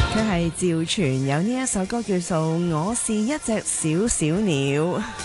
佢係趙傳，有呢一首歌叫做《我是一隻小小鳥》。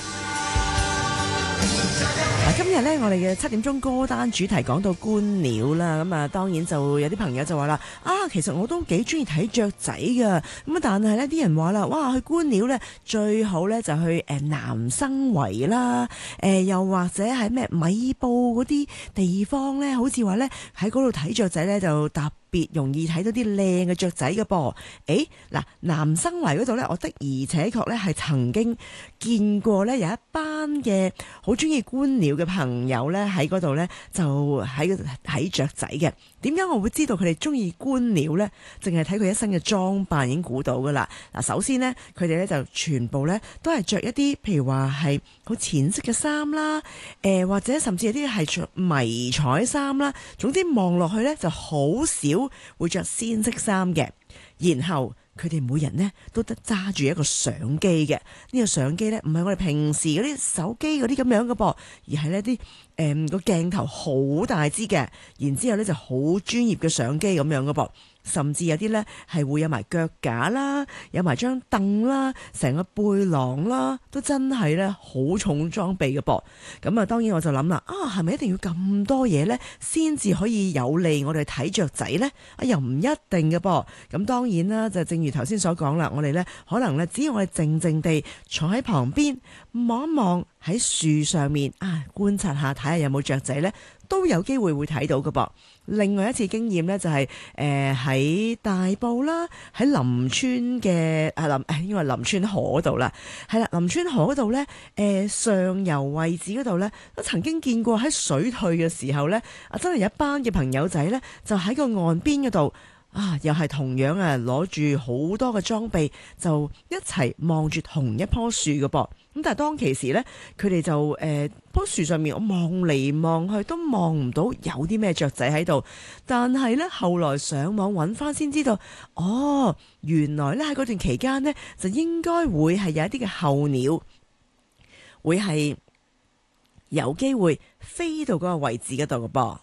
今日咧，我哋嘅7點鐘歌單主題講到觀鳥啦，咁啊，當然就有啲朋友就話啦，其實我都幾中意睇雀仔噶，咁啊，但係呢啲人話啦，哇，去觀鳥呢，最好呢就去南生圍啦，又或者係咩米埔嗰啲地方呢，好似話呢，喺嗰度睇雀仔呢，就特別容易睇到啲靚嘅雀仔嘅噃。嗱，南生圍嗰度呢，我的而且確呢係曾經見過呢，有一班嘅好中意觀鳥嘅朋友呢，喺嗰度呢，就喺嗰度睇雀仔嘅。點解我會知道佢哋中意觀鳥呢？淨係睇佢一身嘅裝扮已經估到噶啦。嗱，首先呢，佢哋呢就全部呢都係着一啲，譬如話係好淺色嘅衫啦，或者甚至有啲係着迷彩衫啦。總之望落去呢就好少會着鮮色衫嘅。然後佢哋每人呢都得揸住一個相機嘅。呢個相機呢唔係我哋平時嗰啲手機嗰啲咁樣嘅噃，而係呢啲個鏡頭好大支嘅，然之後呢就好專業嘅相機咁樣嘅噃。甚至有啲呢係會有埋腳架啦，有埋張凳啦，成個背囊啦，都真係呢好重裝備嘅噃。咁啊，當然我就諗啦，係咪一定要咁多嘢呢先至可以有利我哋睇雀仔呢？又唔一定嘅噃。咁當然啦，就正如頭先所講啦，我哋呢可能呢，只要我哋靜靜地坐喺旁邊望一望喺樹上面觀察下，睇下有冇雀仔呢，都有機會睇到嘅噃。另外一次經驗呢，就係喺大埔啦，喺林村嘅應該係林村河嗰度啦，係啦，林村河嗰度呢，上游位置嗰度呢，都曾經見過喺水退嘅時候呢，真係有一班嘅朋友仔呢，就喺個岸邊嗰度又係同樣攞住好多嘅裝備，就一齊望住同一棵樹嘅噃。咁但係當其時呢，佢哋就棵樹上面，我望嚟望去都望唔到有啲咩雀仔喺度。但係呢，後來上網揾翻先知道，原來呢喺嗰段期間呢，就應該會係有一啲嘅候鳥會係有機會飛到嗰個位置嗰度嘅噃。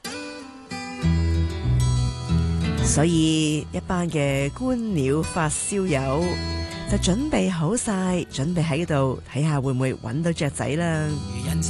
所以一班嘅觀鳥發燒友就準備好晒，準備喺度睇下會唔會揾到雀仔啦。